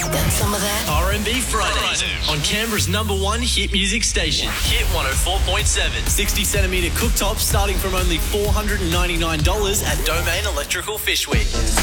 Got some of that? R&B Fridays on Canberra's #1 hit music station, Hit 104.7. 60cm cooktops starting from only $499 at Domain Electrical Fish Week.